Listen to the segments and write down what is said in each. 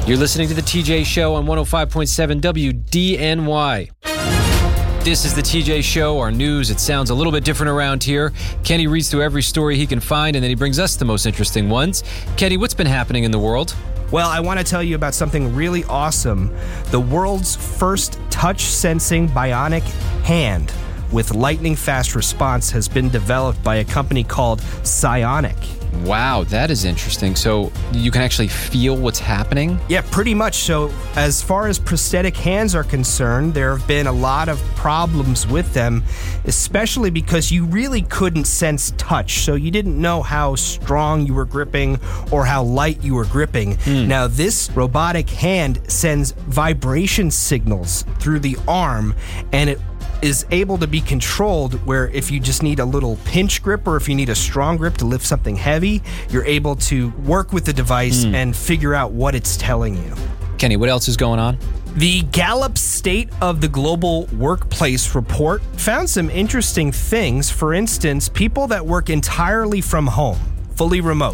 You're listening to The TJ Show on 105.7 WDNY. This is The TJ Show, our news. It sounds a little bit different around here. Kenny reads through every story he can find, and then he brings us the most interesting ones. Kenny, what's been happening in the world? Well, I want to tell you about something really awesome. The world's first touch-sensing bionic hand with lightning-fast response has been developed by a company called Psyonic. Wow, that is interesting. So you can actually feel what's happening? Yeah, pretty much. So as far as prosthetic hands are concerned, there have been a lot of problems with them, especially because you really couldn't sense touch. So you didn't know how strong you were gripping or how light you were gripping. Now, this robotic hand sends vibration signals through the arm, and it is able to be controlled where if you just need a little pinch grip or if you need a strong grip to lift something heavy, you're able to work with the device and figure out what it's telling you. Kenny, what else is going on? The Gallup State of the Global Workplace report found some interesting things. For instance, people that work entirely from home, fully remote,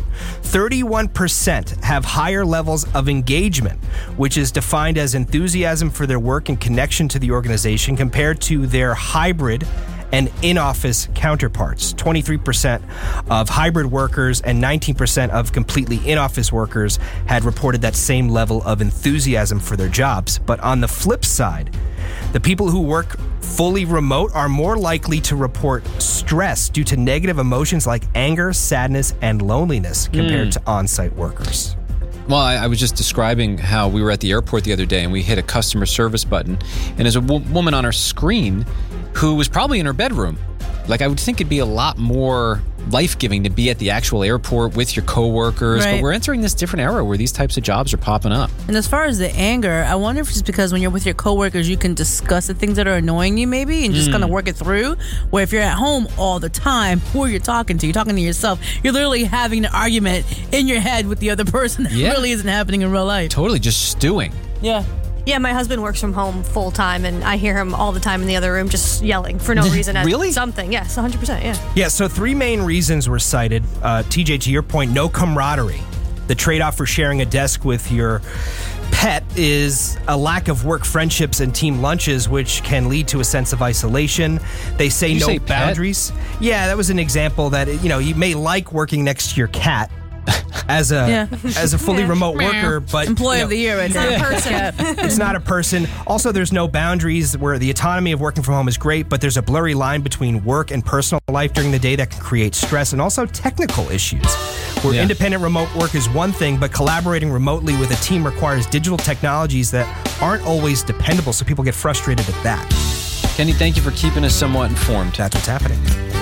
31% have higher levels of engagement, which is defined as enthusiasm for their work and connection to the organization compared to their hybrid and in-office counterparts. 23% of hybrid workers and 19% of completely in-office workers had reported that same level of enthusiasm for their jobs. But on the flip side, the people who work fully remote are more likely to report stress due to negative emotions like anger, sadness, and loneliness compared to on-site workers. Well, I was just describing how we were at the airport the other day and we hit a customer service button, and there's a woman on our screen who was probably in her bedroom. Like, I would think it'd be a lot more life-giving to be at the actual airport with your coworkers, Right. but we're entering this different era where these types of jobs are popping up. And as far as the anger, I wonder if it's because when you're with your coworkers, you can discuss the things that are annoying you maybe and just kind of work it through. Where if you're at home all the time, who are you talking to? You're talking to yourself. You're literally having an argument in your head with the other person that really isn't happening in real life. Totally just stewing. Yeah. Yeah, my husband works from home full time, and I hear him all the time in the other room just yelling for no reason at Really? something. Yes, 100%, yeah. Yeah, so three main reasons were cited. TJ, to your point, no camaraderie. The trade-off for sharing a desk with your pet is a lack of work friendships and team lunches, which can lead to a sense of isolation. They say Did you no say pet? boundaries. Yeah, that was an example that, you may like working next to your cat as a fully remote worker, but Employee of the year right there. it's not a person. Also, there's no boundaries where the autonomy of working from home is great, but there's a blurry line between work and personal life during the day that can create stress and also technical issues. Where independent remote work is one thing, but collaborating remotely with a team requires digital technologies that aren't always dependable, so people get frustrated at that. Kenny, thank you for keeping us somewhat informed. That's what's happening.